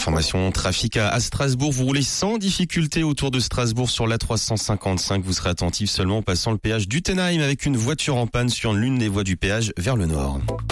Information trafic à Strasbourg. Vous roulez sans difficulté autour de Strasbourg sur l'A355. Vous serez attentif seulement en passant le péage d'Utenheim avec une voiture en panne sur l'une des voies du péage vers le nord.